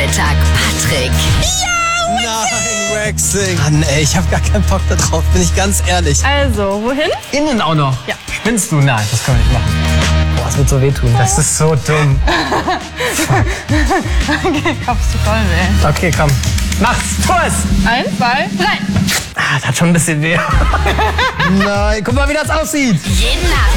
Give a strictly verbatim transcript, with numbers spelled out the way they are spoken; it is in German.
Nachmittag. Patrick. Nein, Waxing. Mann, ey, ich hab gar keinen Bock da drauf, bin ich ganz ehrlich. Also, wohin? Innen auch noch? Ja. Spinnst du? Nein, das können wir nicht machen. Boah, das wird so wehtun. Das ist so dumm. Okay, kommst du voll weh. Okay, komm. Mach's. Tu es. Eins, zwei, drei. Ah, das hat schon ein bisschen weh. Nein, guck mal, wie das aussieht. Jeden Abend